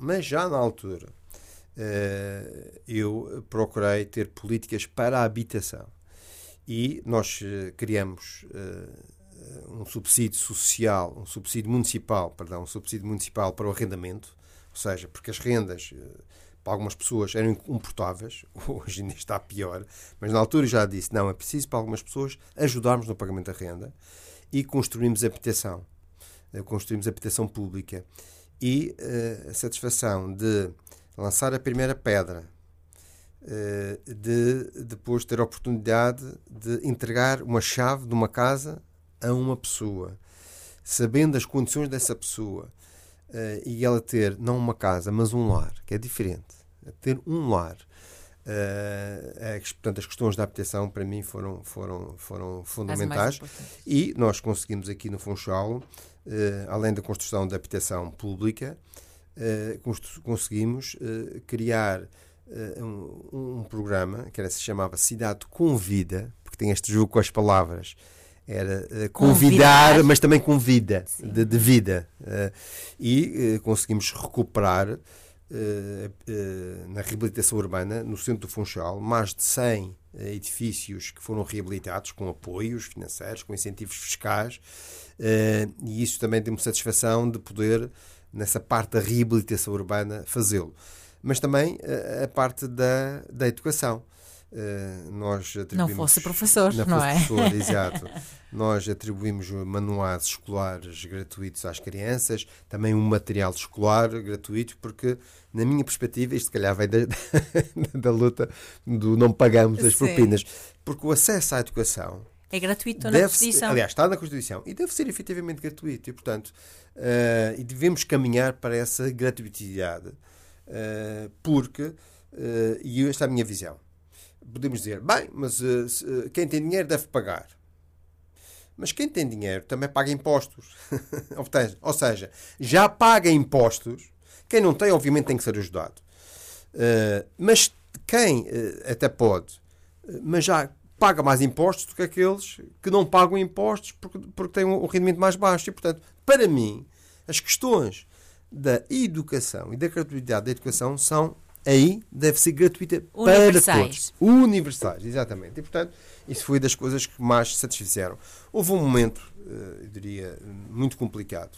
Mas já na altura eu procurei ter políticas para a habitação. E nós criamos um subsídio social, um subsídio municipal para o arrendamento, ou seja, porque as rendas para algumas pessoas eram incomportáveis, hoje ainda está pior, mas na altura eu já disse, não, é preciso para algumas pessoas ajudarmos no pagamento da renda, e construímos habitação pública, e a satisfação de lançar a primeira pedra, de depois ter a oportunidade de entregar uma chave de uma casa a uma pessoa, sabendo as condições dessa pessoa, e ela ter não uma casa, mas um lar, que é diferente, ter um lar. Portanto, as questões da habitação para mim foram fundamentais, e nós conseguimos aqui no Funchal, além da construção da habitação pública, conseguimos criar um programa que se chamava Cidade com Vida, porque tem este jogo com as palavras. Era convidar, mas também com vida, de vida. E conseguimos recuperar na reabilitação urbana, no centro do Funchal, mais de 100 edifícios que foram reabilitados com apoios financeiros, com incentivos fiscais, e isso também tem-me satisfação de poder, nessa parte da reabilitação urbana, fazê-lo. Mas também a parte da educação. Nós não fosse professor, não é? Exato. Nós atribuímos manuais escolares gratuitos às crianças, também um material escolar gratuito, porque, na minha perspectiva, isto se calhar vem da luta do não pagamos as propinas, porque o acesso à educação é gratuito na Constituição. Aliás, está na Constituição e deve ser efetivamente gratuito, e, portanto, e devemos caminhar para essa gratuitidade, porque, e esta é a minha visão, podemos dizer, bem, mas quem tem dinheiro deve pagar. Mas quem tem dinheiro também paga impostos. Ou seja, já paga impostos. Quem não tem, obviamente, tem que ser ajudado. Mas quem até pode, mas já paga mais impostos do que aqueles que não pagam impostos porque têm um rendimento mais baixo. E, portanto, para mim, as questões da educação e da gratuidade da educação são... Aí deve ser gratuita para todos. Universais, exatamente. E, portanto, isso foi das coisas que mais satisfizeram. Houve um momento, eu diria, muito complicado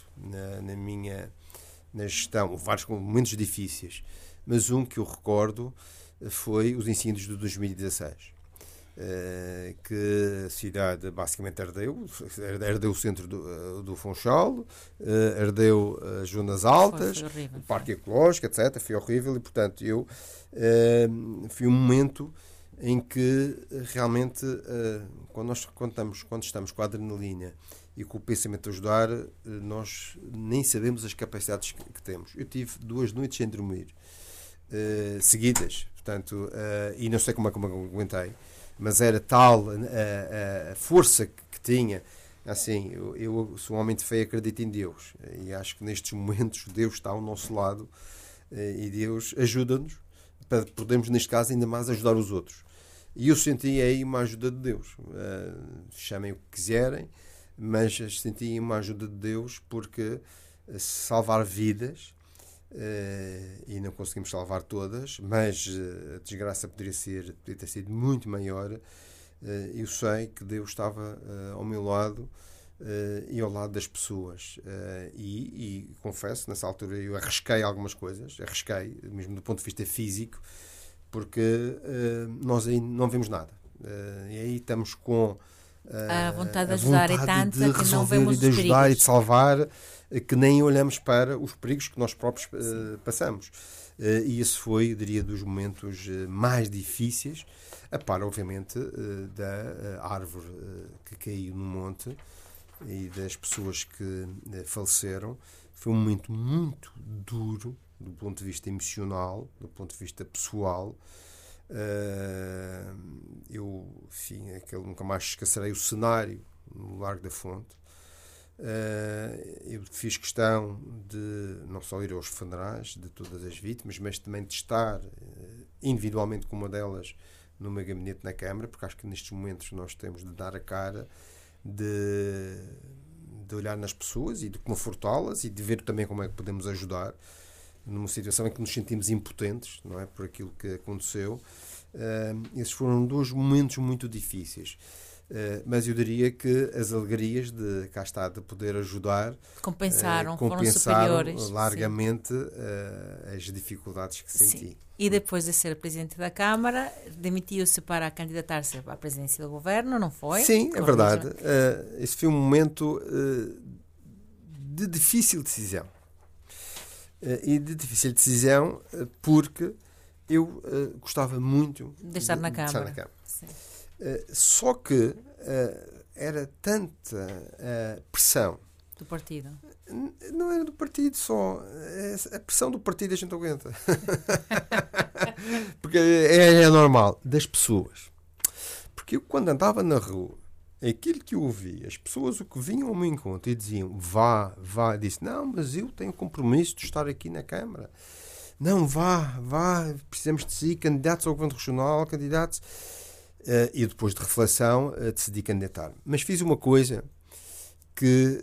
na gestão. Houve vários momentos difíceis, mas um que eu recordo foi os incêndios de 2016. Que a cidade basicamente ardeu o centro do Funchal, ardeu as zonas altas, foi horrível, o parque ecológico, etc. Foi horrível, e, portanto, foi um momento em que realmente, quando estamos com a adrenalina e com o pensamento a ajudar, nós nem sabemos as capacidades que temos. Eu tive 2 noites sem dormir seguidas, portanto, e não sei como é que eu aguentei, mas era tal a força que tinha. Assim, eu sou um homem de fé e acredito em Deus, e acho que nestes momentos Deus está ao nosso lado, e Deus ajuda-nos para podermos, neste caso, ainda mais ajudar os outros. E eu senti aí uma ajuda de Deus, chamem o que quiserem, mas senti uma ajuda de Deus, porque salvar vidas, e não conseguimos salvar todas, mas a desgraça poderia ter sido muito maior. Eu sei que Deus estava ao meu lado, e ao lado das pessoas, e confesso, nessa altura eu arrisquei algumas coisas, mesmo do ponto de vista físico, porque nós aí não vemos nada, e aí estamos com a vontade de ajudar é tanta que não vemos os de ajudar perigos. e de salvar, que nem olhamos para os perigos que nós próprios passamos. E esse foi, eu diria, dos momentos mais difíceis, a par, obviamente, da árvore que caiu no monte e das pessoas que faleceram. Foi um momento muito duro do ponto de vista emocional, do ponto de vista pessoal. Aquele nunca mais esquecerei o cenário no Largo da Fonte. Eu fiz questão de não só ir aos funerais de todas as vítimas, mas também de estar individualmente com uma delas no meu gabinete na Câmara, porque acho que nestes momentos nós temos de dar a cara, de olhar nas pessoas e de confortá-las, e de ver também como é que podemos ajudar. numa situação em que nos sentimos impotentes, não é, por aquilo que aconteceu. Esses foram 2 momentos muito difíceis. Mas eu diria que as alegrias de cá está, de poder ajudar, compensaram foram superiores largamente as dificuldades que senti. Sim. E depois de ser presidente da Câmara, demitiu-se para candidatar-se à presidência do governo, não foi? Sim, é verdade. Esse foi um momento de difícil decisão. E de difícil decisão porque eu gostava muito de estar na Câmara. Sim. Só que era tanta pressão do partido. Não era do partido só. A pressão do partido a gente aguenta. Porque é normal. Das pessoas. Porque eu, quando andava na rua, aquilo que eu ouvia, as pessoas o que vinham ao meu encontro e diziam vá, disse, não, mas eu tenho compromisso de estar aqui na Câmara. Não, vá, precisamos de si, candidatos ao Governo Regional, candidatos... e depois de reflexão decidi candidatar. Mas fiz uma coisa que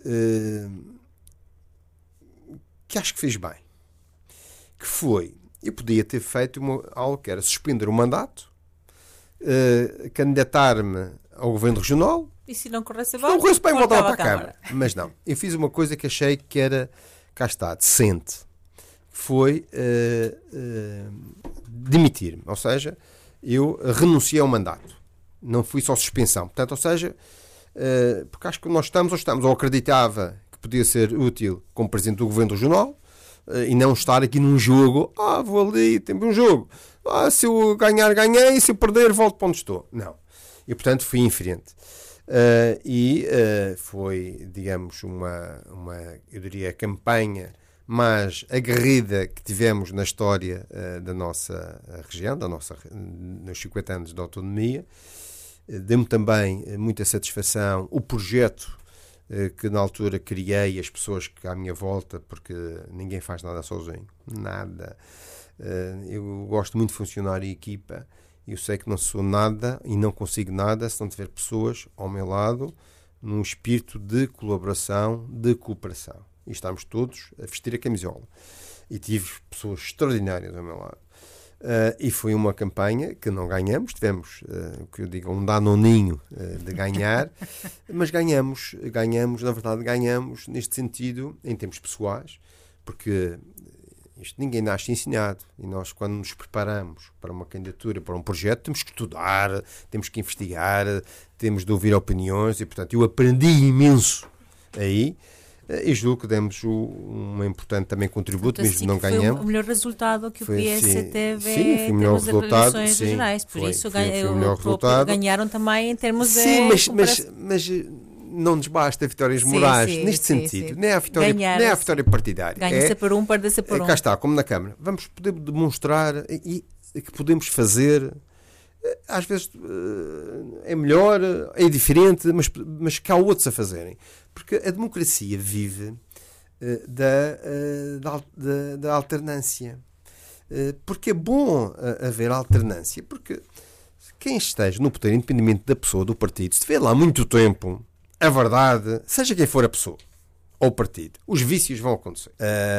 acho que fiz bem. Que foi, eu podia ter feito algo que era suspender o mandato, candidatar-me ao Governo Regional. E se não corresse bem, voltava para a Câmara. Mas não, eu fiz uma coisa que achei que era, cá está, decente. Foi demitir-me. Ou seja, eu renunciei ao mandato. Não fui só suspensão. Portanto, ou seja, porque acho que nós estamos, ou acreditava que podia ser útil como Presidente do Governo Regional e não estar aqui num jogo, vou ali, temos um jogo. Se eu ganhar, ganhei, se eu perder, volto para onde estou. Não. E, portanto, fui em frente. Foi, digamos, eu diria, campanha mais aguerrida que tivemos na história da nossa região, nos 50 anos de autonomia. Deu-me também muita satisfação o projeto que na altura criei, as pessoas que à minha volta, porque ninguém faz nada sozinho, nada. Eu gosto muito de funcionar em equipa, eu sei que não sou nada e não consigo nada se não tiver pessoas ao meu lado num espírito de colaboração, de cooperação. E estamos todos a vestir a camisola. E tive pessoas extraordinárias ao meu lado. E foi uma campanha que não ganhamos, tivemos, o que eu digo, um danoninho de ganhar, mas ganhamos, na verdade ganhamos neste sentido, em termos pessoais, porque isto ninguém nasce ensinado, e nós quando nos preparamos para uma candidatura, para um projeto, temos que estudar, temos que investigar, temos de ouvir opiniões, e portanto eu aprendi imenso aí. E julgo que demos um importante também contributo, mesmo não ganhamos. Foi o melhor resultado que o PS teve em termos de eleições regionais. Por isso ganharam também em termos de... Sim, mas não nos basta vitórias morais, neste sentido. Nem a vitória partidária. Ganha-se por um, perde-se por um. Cá está, como na Câmara. Vamos poder demonstrar que podemos fazer... Às vezes é melhor, é diferente, mas que há outros a fazerem. Porque a democracia vive da alternância. Porque é bom haver alternância. Porque quem esteja no poder, independente da pessoa, do partido, se estiver lá há muito tempo, a verdade, seja quem for a pessoa ou o partido, os vícios vão acontecer.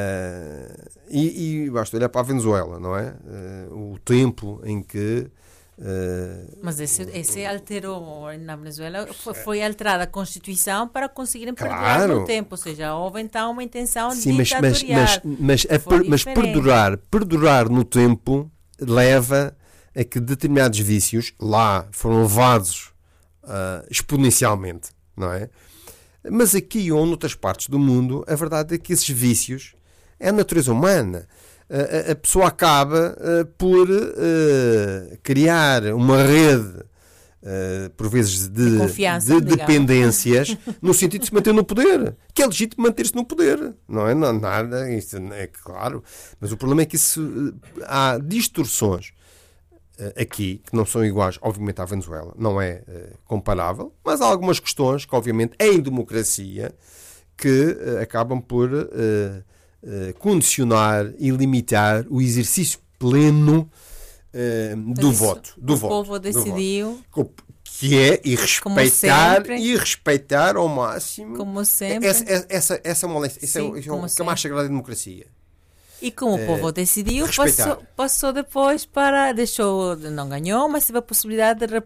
E basta olhar para a Venezuela, não é? O tempo em que mas esse alterou na Venezuela, foi alterada a Constituição para conseguirem perdurar no tempo, ou seja, houve então uma intenção ditatorial. Mas perdurar no tempo leva a que determinados vícios lá foram levados exponencialmente, não é? Mas aqui ou noutras partes do mundo, a verdade é que esses vícios é a natureza humana. A pessoa acaba por criar uma rede, por vezes, de dependências, no sentido de se manter no poder, que é legítimo manter-se no poder. Não é nada, isso é claro. Mas o problema é que há distorções aqui, que não são iguais, obviamente, à Venezuela. Não é comparável, mas há algumas questões que, obviamente, em democracia, que acabam por... condicionar e limitar o exercício pleno do voto. O povo decidiu. Que é respeitar ao máximo. Como sempre. Essa é uma lei. Isso é o que é mais sagrado da democracia. E como o povo decidiu, passou depois não ganhou, mas teve a possibilidade de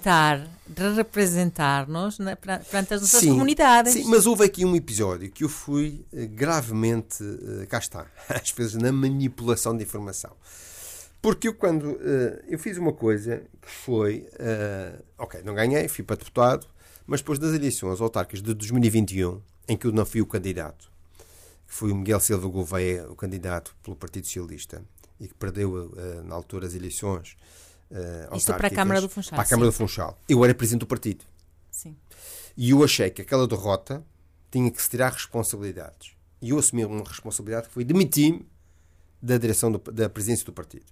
representar-nos perante as nossas comunidades. Sim, mas houve aqui um episódio que eu fui gravemente, cá está, às vezes na manipulação de informação. Porque eu fiz uma coisa que foi, não ganhei, fui para deputado, mas depois das eleições autárquicas de 2021, em que eu não fui o candidato, que foi o Miguel Silva Gouveia, o candidato pelo Partido Socialista, e que perdeu, na altura, as eleições autárquicas. Isto para a Câmara do Funchal. Para a Câmara do Funchal. Eu era presidente do partido. Sim. E eu achei que aquela derrota tinha que se tirar responsabilidades. E eu assumi uma responsabilidade que foi demitir-me da direção da presidência do partido.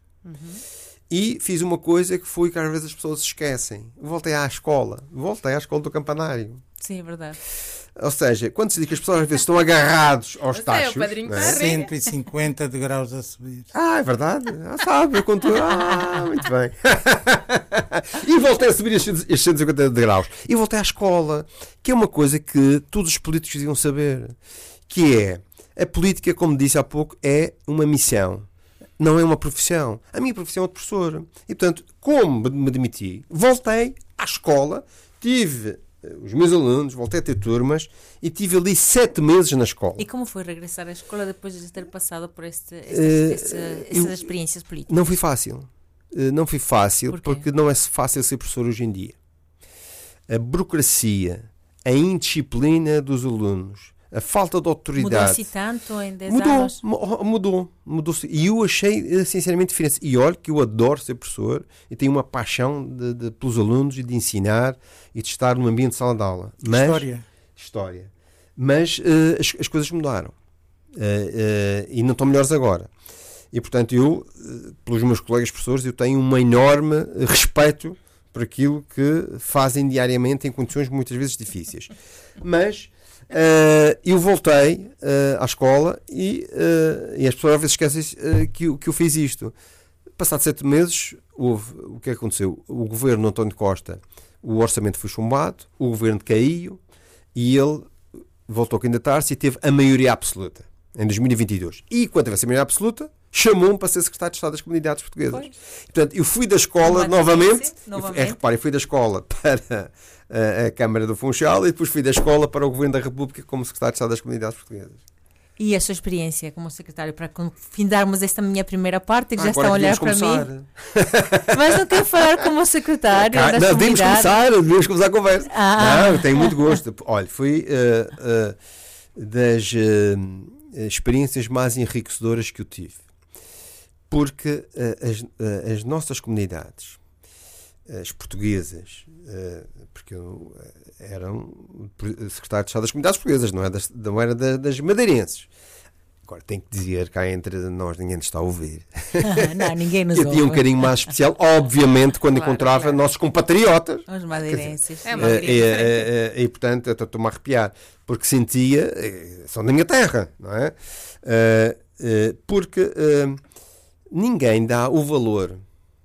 E fiz uma coisa que foi que às vezes as pessoas esquecem. Voltei à escola do campanário. Sim, é verdade. Ou seja, quando se diz que as pessoas às vezes estão agarrados aos tachos, 150 degraus a subir. É verdade. Sabe, eu conto. Muito bem. E voltei a subir estes 150 degraus. E voltei à escola, que é uma coisa que todos os políticos deviam saber, que é, a política, como disse há pouco, é uma missão. Não é uma profissão. A minha profissão é de professor. E, portanto, como me demiti, voltei à escola, tive os meus alunos, voltei a ter turmas e tive ali 7 meses na escola. E como foi regressar à escola depois de ter passado por essas experiências políticas? Não foi fácil. Não foi fácil porque não é fácil ser professor hoje em dia. A burocracia, a indisciplina dos alunos, a falta de autoridade. Mudou-se tanto em 10 anos? Mudou-se. E eu achei, sinceramente, diferença. E olha que eu adoro ser professor e tenho uma paixão pelos alunos e de ensinar e de estar num ambiente de sala de aula. História. Mas as coisas mudaram. E não estão melhores agora. E, portanto, eu, pelos meus colegas professores, eu tenho um enorme respeito por aquilo que fazem diariamente em condições muitas vezes difíceis. Mas eu voltei à escola e as pessoas às vezes esquecem que eu fiz isto. Passado 7 meses, o que aconteceu? O governo António Costa, o orçamento foi chumbado, o governo caiu e ele voltou a candidatar-se e teve a maioria absoluta em 2022. E quando teve essa maioria absoluta, chamou-me para ser secretário de Estado das Comunidades Portuguesas. Portanto, eu fui da escola novamente. Repare, eu fui da escola para a Câmara do Funchal e depois fui da escola para o Governo da República como secretário de Estado das Comunidades Portuguesas. E a sua experiência como secretário, para findarmos esta minha primeira parte, que já estão a olhar para mim. Mas não quero falar como secretário das devemos começar a conversa. Não, tenho muito gosto. Olha, foi das experiências mais enriquecedoras que eu tive. Porque as nossas comunidades, as portuguesas, porque eu era secretário de Estado das Comunidades Portuguesas, não era das madeirenses. Agora, tenho que dizer, cá entre nós, ninguém nos está a ouvir. Não, ninguém nos ouve. Eu tinha um carinho mais especial, obviamente, quando encontrava nossos compatriotas. Os madeirenses. E, portanto, eu estou-me a arrepiar, porque sentia, são da minha terra, não é? Porque ninguém dá o valor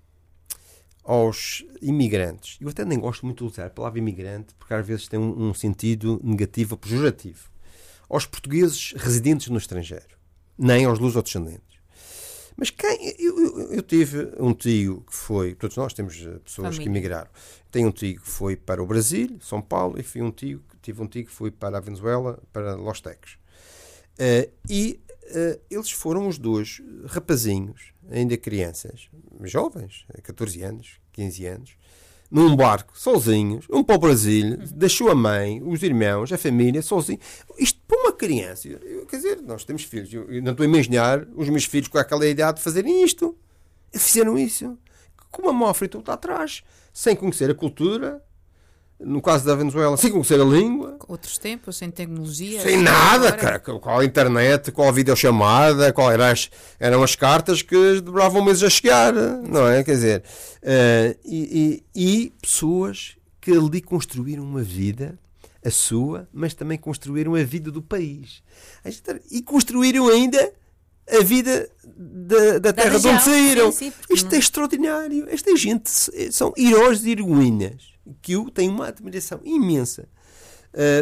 aos imigrantes. Eu até nem gosto muito de usar a palavra imigrante, porque às vezes tem um sentido negativo ou pejorativo. Aos portugueses residentes no estrangeiro, nem aos lusodescendentes. Mas eu tive um tio que foi, todos nós temos pessoas que emigraram. Tenho um tio que foi para o Brasil, São Paulo, e tive um tio que foi para a Venezuela, para Los Teques. Eles foram os dois rapazinhos, ainda crianças, jovens, 14 anos, 15 anos, num barco, sozinhos, para o Brasil, deixou a mãe, os irmãos, a família, sozinho. Isto para uma criança, quer dizer, nós temos filhos, eu não estou a imaginar os meus filhos com aquela idade de fazerem isto. Eles fizeram isso, com uma mão à frente outra atrás, sem conhecer a cultura, no caso da Venezuela, sem conhecer a língua. Outros tempos, sem tecnologia. Sem nada, cara. Com a internet, com a videochamada, eram as cartas que demoravam meses a chegar, não é? Quer dizer, e pessoas que ali construíram uma vida, a sua, mas também construíram a vida do país. E construíram ainda a vida da terra de onde saíram. Isto é extraordinário. Esta gente são heróis e heroínas que eu tenho uma admiração imensa,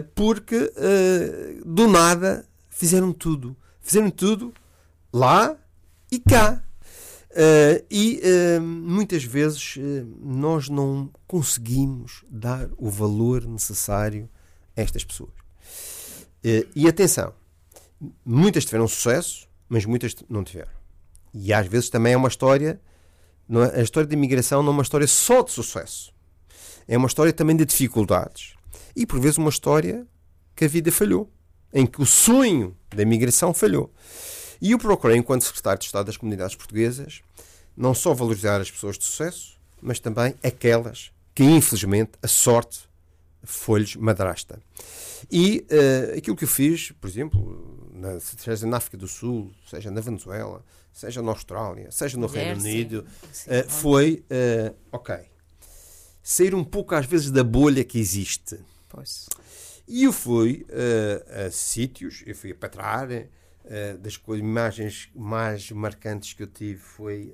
porque do nada fizeram tudo lá e cá. Muitas vezes nós não conseguimos dar o valor necessário a estas pessoas. E atenção, muitas tiveram sucesso, mas muitas não tiveram. E às vezes também é uma história, não é? A história da imigração não é uma história só de sucesso. É uma história também de dificuldades. E por vezes uma história que a vida falhou, em que o sonho da imigração falhou. E eu procurei, enquanto secretário de Estado das Comunidades Portuguesas, não só valorizar as pessoas de sucesso, mas também aquelas que, infelizmente, a sorte foi-lhes madrasta. E aquilo que eu fiz, por exemplo, seja na África do Sul, seja na Venezuela, seja na Austrália, seja no Reino Unido, foi, sair um pouco às vezes da bolha que existe. Pois. E eu fui a sítios, eu fui a Petrarca. Das imagens mais marcantes que eu tive foi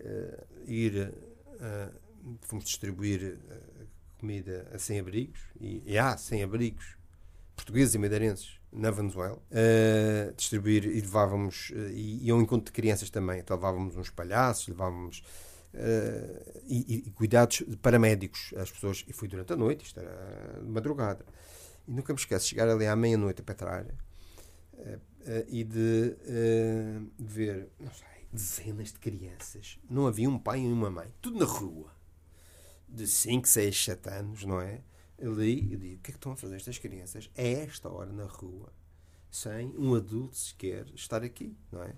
fomos distribuir comida a sem-abrigos, e há sem-abrigos portugueses e madeirenses na Venezuela, distribuir, e levávamos, e ao encontro de crianças também, então levávamos uns palhaços, levávamos e cuidados paramédicos às pessoas, e fui durante a noite, isto era de madrugada, e nunca me esqueço de chegar ali à meia-noite a Petrarca, e de ver, não sei, dezenas de crianças. Não havia um pai e uma mãe. Tudo na rua. De 5, 6, 7 anos, não é? Ali, eu digo, o que é que estão a fazer estas crianças a esta hora na rua, sem um adulto sequer estar aqui, não é?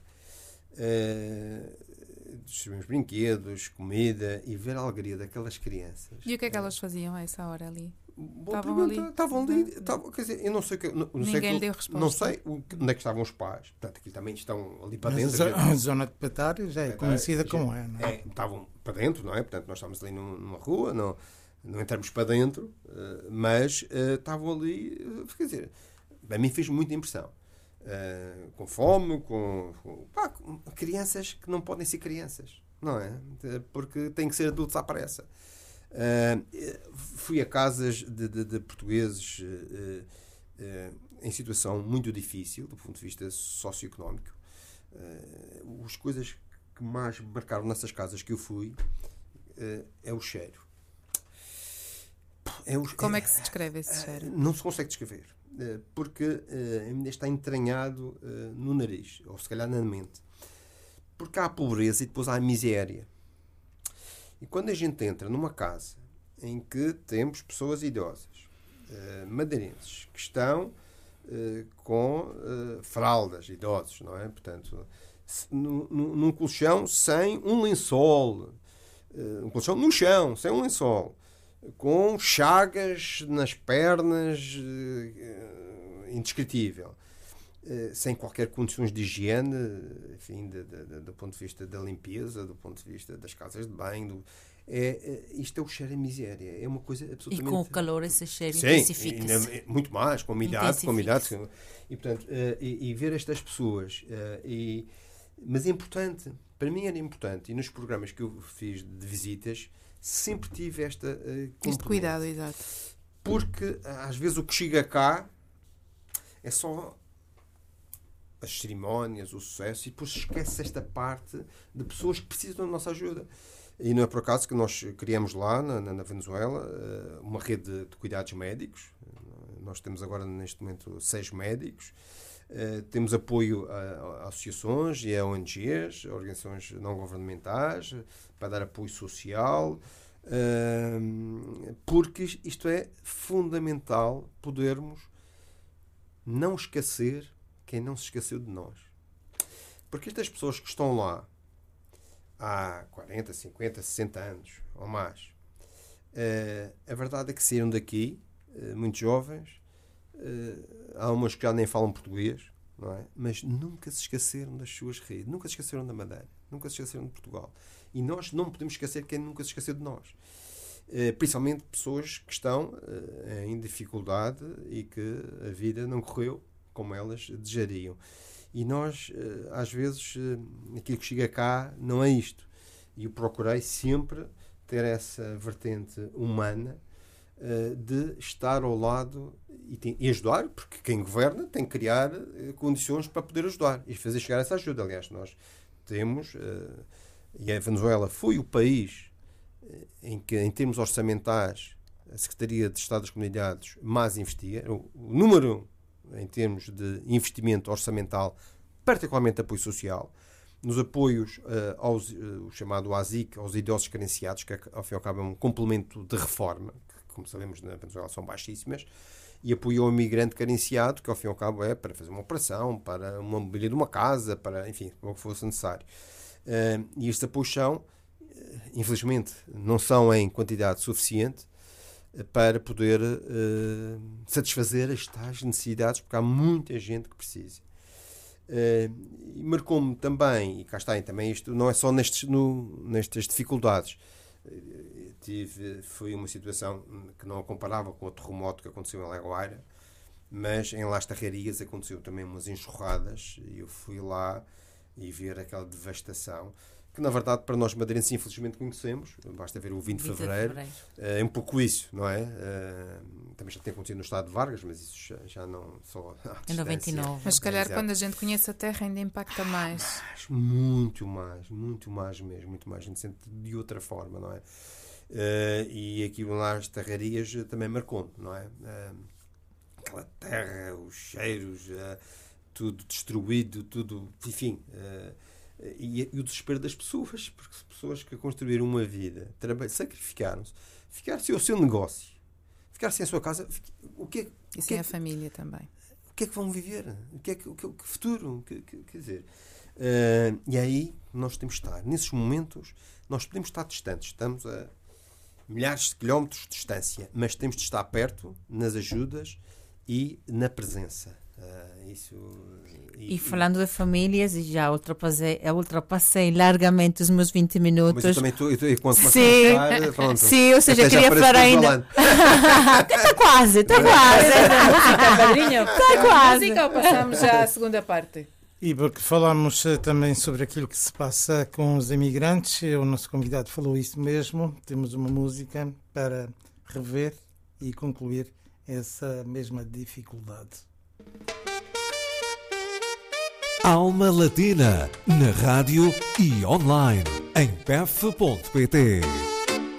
Distribuímos brinquedos, comida, e ver a alegria daquelas crianças. E o que é que elas faziam a essa hora ali? Estavam ali. Quer dizer, eu não sei Ninguém lhe deu resposta. Não sei onde é que estavam os pais. Portanto, aqui também estão ali para dentro. A zona de Petrarca já é conhecida como é, não é? Estavam para dentro, não é? Portanto, nós estávamos ali numa rua, não entramos para dentro, mas estavam ali, quer dizer, a mim fez muita impressão. Com fome, com crianças que não podem ser crianças, não é? Porque têm que ser adultos à pressa. Fui a casas de portugueses em situação muito difícil do ponto de vista socioeconómico. As coisas que mais me marcaram nessas casas que eu fui é o cheiro. Como é que se descreve esse cheiro? Não se consegue descrever, porque ainda está entranhado no nariz, ou se calhar na mente. Porque há a pobreza e depois há a miséria. E quando a gente entra numa casa em que temos pessoas idosas, madeirenses, que estão com fraldas, idosos, não é? Portanto, num colchão sem um lençol, um colchão no chão, sem um lençol, com chagas nas pernas, indescritível, sem qualquer condições de higiene, enfim, do ponto de vista da limpeza, do ponto de vista das casas de banho. Isto é o cheiro à miséria. É uma coisa absolutamente... E com o calor esse cheiro intensifica-se. Muito mais, com a umidade. E, portanto, e ver estas pessoas... mas é importante. Para mim era importante. E nos programas que eu fiz de visitas, sempre tive este cuidado, exato. Porque, às vezes, o que chega cá é só as cerimónias, o sucesso, e depois esquece esta parte de pessoas que precisam da nossa ajuda. E não é por acaso que nós criamos lá, na Venezuela, uma rede de cuidados médicos. Nós temos agora, neste momento, 6 médicos. Temos apoio a associações e a ONGs, a organizações não governamentais, para dar apoio social, porque isto é fundamental, podermos não esquecer quem não se esqueceu de nós. Porque estas pessoas que estão lá há 40, 50, 60 anos ou mais, a verdade é que saíram daqui muito jovens, há umas que já nem falam português, não é? Mas nunca se esqueceram das suas raízes, nunca se esqueceram da Madeira, nunca se esqueceram de Portugal. E nós não podemos esquecer quem nunca se esqueceu de nós. Principalmente pessoas que estão em dificuldade e que a vida não correu como elas desejariam. E nós, às vezes, aquilo que chega cá não é isto. E eu procurei sempre ter essa vertente humana de estar ao lado e ajudar, porque quem governa tem que criar condições para poder ajudar e fazer chegar essa ajuda. Aliás, nós temos, e a Venezuela foi o país em que, em termos orçamentais, a Secretaria de Estado das Comunidades mais investia. O número em termos de investimento orçamental, particularmente apoio social, nos apoios o chamado ASIC, aos idosos carenciados, que ao fim e ao cabo é um complemento de reforma, que, como sabemos, na Venezuela são baixíssimas, e apoio ao imigrante carenciado, que ao fim e ao cabo é para fazer uma operação, para uma mobília de uma casa, para, enfim, o que fosse necessário. E estes apoios são, infelizmente, não são em quantidade suficiente para poder satisfazer as tais necessidades, porque há muita gente que precisa. E marcou-me também, e cá está, também isto não é só nestas dificuldades. Foi uma situação que não a comparava com o terremoto que aconteceu em Lagoaira, mas em Las Tarrarias aconteceu também umas enxurradas, e eu fui lá e ver aquela devastação, que na verdade para nós madeirenses infelizmente conhecemos, basta ver o 20 de fevereiro. É um pouco isso, não é? Também já tem acontecido no estado de Vargas, mas isso já não só em 99. Mas se calhar quando a gente conhece a terra ainda impacta mais. Muito mais mesmo, muito mais, a gente sente de outra forma, não é? E aquilo lá, as tarrarias, também marcou-me, não é? Aquela terra, os cheiros, tudo destruído, tudo, enfim... E o desespero das pessoas, porque pessoas que construíram uma vida, sacrificaram-se, ficar-se ao seu negócio, ficar-se em sua casa, e sem a família também. O que é que vão viver? Que futuro? Quer dizer, e aí nós temos de estar, nesses momentos, nós podemos estar distantes, estamos a milhares de quilómetros de distância, mas temos de estar perto, nas ajudas e na presença. E falando de famílias, já ultrapassei largamente os meus 20 minutos. Mas eu também estou sim, pronto. Sim, ou seja, queria falar ainda. Está quase. Está quase. Música, ou passamos já à segunda parte? E porque falamos também sobre aquilo que se passa com os imigrantes, o nosso convidado falou isso mesmo, temos uma música para rever e concluir essa mesma dificuldade. Alma Latina, na rádio e online, em pef.pt.